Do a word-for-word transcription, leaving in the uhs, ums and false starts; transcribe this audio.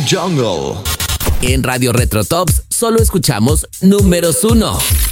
Jungle. En Radio Retro Tops solo escuchamos números uno.